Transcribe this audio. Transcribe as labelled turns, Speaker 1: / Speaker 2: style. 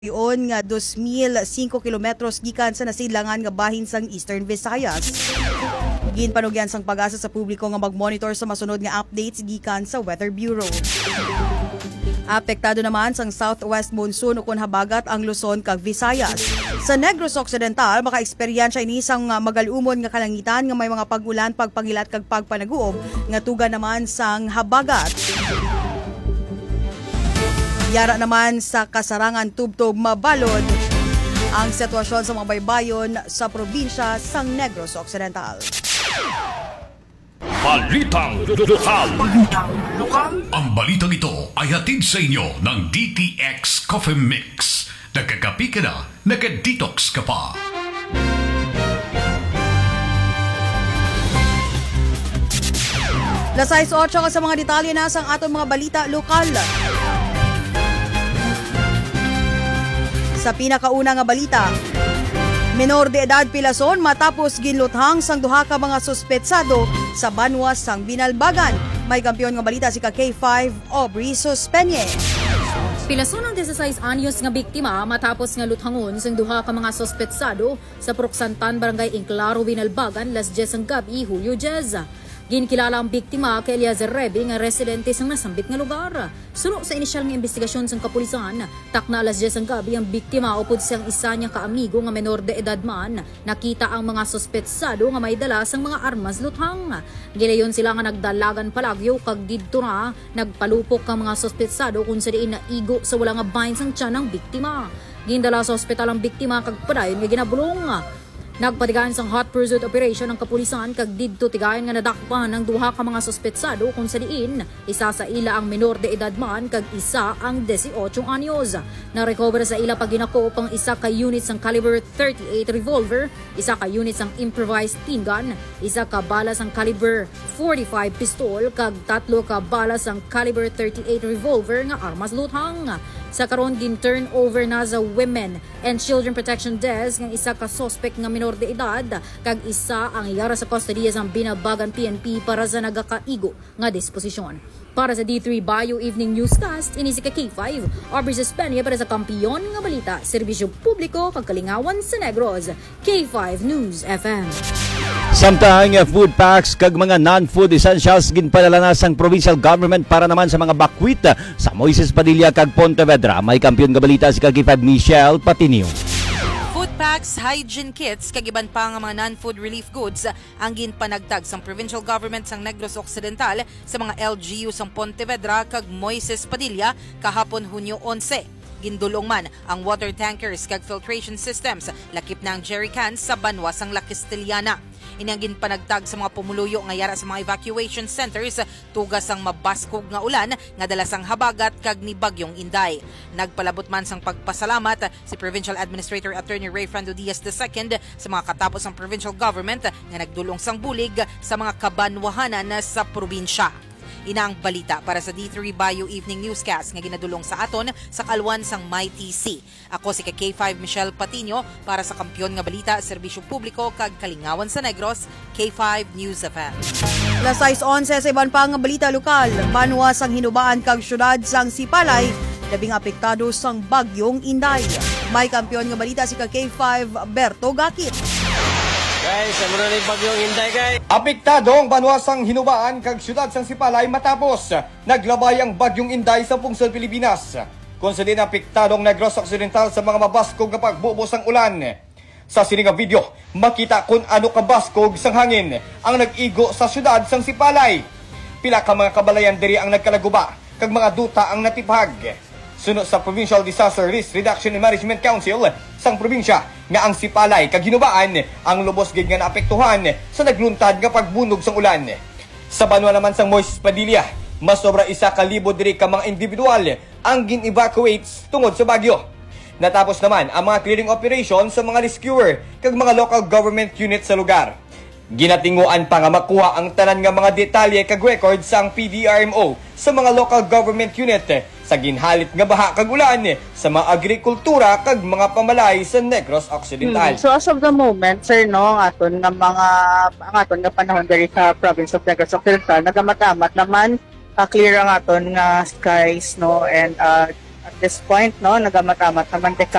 Speaker 1: Yon nga 2,005 kilometros gikan sa nasidlangan nga bahin sang Eastern Visayas. Ginpanugyan sang pag-asa sa publiko nga mag-monitor sa masunod nga updates gikan sa Weather Bureau. Apektado naman sang southwest monsoon ukon habagat ang Luzon kag Visayas. Sa Negros Occidental, maka-eksperyensya ini sang magalumon nga kalangitan nga may mga pag-ulan, pagpangilat kag pagpanaguob nga tuga naman sang habagat. Yara naman sa kasarangan tubtob mabalod ang sitwasyon sa mga baybayon sa probinsya sang Negros Occidental.
Speaker 2: Balitang lokal. Ang balitang ito ay hatid sa inyo ng DTX Coffee Mix. Nagkakapi ka na, nagka-detox ka pa.
Speaker 1: Las 6:08 sa mga detalye na sang atong mga balita lokal. Sa pinakauna nga balita, minor de edad pilason matapos ginluthang sang duha ka mga suspetsado sa banwas sang Binalbagan. May kampiyon nga balita si K5 Aubrey Suspenye.
Speaker 3: Pilason ang 16 anyos nga biktima matapos nga luthangon sang duha ka mga suspetsado sa Proksantan, Barangay Inclaro, Binalbagan, Las 10 ang gabi, Hulyo 10. Ginkilala ang biktima kay Eliezer Rebe nga residente sang nasambit nga lugar. Suno sa inisyal nga investigasyon sang kapulisan, takna alas 10 ang gabi ang biktima upod siyang isa niya kaamigo nga menor de edad man. Nakita ang mga suspetsado nga may dala sang mga armas luthang. Gilayon sila nga nagdalagan palagyo kag didto na nagpalupok ang mga suspetsado kung sa diin na igo sa wala nga bahin sang tiyan ng biktima. Gindala sa ospital ang biktima kag padayon nga ginabulong. Nagpatigayan sang hot pursuit operation ng kapulisan kag didto tigayan nga nadakpan ng duha ka mga suspetsado kung sa diin isa sa ila ang menor de edad man kag isa ang 18 anyos. Na-recover sa ila paginakop ang isa ka unit sang caliber 38 revolver, isa ka unit sang improvised pin gun, isa ka bala sang caliber 45 pistol kag tatlo ka bala sang caliber 38 revolver nga armas luthang. Sa karon gin-turn over na sa Women and Children Protection Desk ng isa ka suspect nga minor de edad kag isa ang yara sa kustodiya sa Binalbagan PNP para sa nagakaigo nga disposisyon. Para sa D3 Bio Evening Newscast, ini si K5 Aubrey Suspenye para sa kampiyon nga balita, serbisyo publiko kag kalingawan sa Negros, K5 News FM.
Speaker 4: Samtang food packs kag mga non-food essentials ginpadala na sang provincial government para naman sa mga bakwit sa Moises Padilla kag Pontevedra. May kampiyon nga balita si K5 Michelle Patinio.
Speaker 5: Food packs, hygiene kits, kag iban pa nga mga non-food relief goods ang ginpanagtag sang provincial government sang Negros Occidental sa mga LGU sang Pontevedra kag Moises Padilla kahapon Hunyo 11. Gindulong man ang water tankers kag filtration systems, lakip na ang jerry cans sa banwas sang La Castellana. Inangin panagtag sa mga pumuluyo nga yara sa mga evacuation centers tugas ang mabaskog nga ulan nga dala sang habagat kag ni Bagyong Inday. Nagpalabot man sang pagpasalamat si Provincial Administrator Attorney Ray Fernando Diaz II sa mga katapos ng provincial government nga nagdulong sang bulig sa mga kabanwahanan sa probinsya. Ina ang balita para sa D3 Bio Evening Newscast nga ginadulong sa aton sa kalwan sang MyTC. Ako si K5 Michelle Patinio para sa kampiyon nga balita, serbisyo publiko kag kalingawan sa Negros, K5 News FM.
Speaker 1: Las 6:11 sa iban pa nga balita lokal, banwas ang hinubaan kag syudad sang Sipalay, labing apektado sang Bagyong Inday. May kampiyon nga balita si K5 Berto Gakit.
Speaker 6: Guys, muna rin Bagyong Inday, guys.
Speaker 7: Apektado ang banwasang hinubaan kag syudad sang Sipalay matapos naglabay ang Bagyong Inday sa pungsod Pilipinas. Kung sa din apektado ang Negros Occidental sa mga mabaskog nga pagbubo sang ulan. Sa siningang video, makita kung ano kabaskog sang hangin ang nag-igo sa syudad sang Sipalay. Pila ka mga kabalayan diri ang nagkalaguba kag mga duta ang natipag. Sunod sa Provincial Disaster Risk Reduction and Management Council sang probinsya nga ang Sipalay kag hinubaan ang lubos gid nga naapektuhan sa nagluntad nga pagbunog sang ulan. Sa banwa naman sang Moises Padilla, mas sobra 1,000 diri ka mga individual ang gin-evacuate tungod sa bagyo. Natapos naman ang mga clearing operation sa mga rescuer kag mga local government unit sa lugar. Ginatinguan pa nga makuha ang tanan nga mga detalye kag record sa ang PDRMO sa mga local government unit sa ginhalit nga baha kag ulan sa mga agrikultura kag mga pamalay sa Negros Occidental.
Speaker 8: So as of the moment, sir, no, ang aton nga panahon diri sa province of Negros Occidental, nagamamat naman clear ang aton nga skies, no, and At this point, no, nagamatramat naman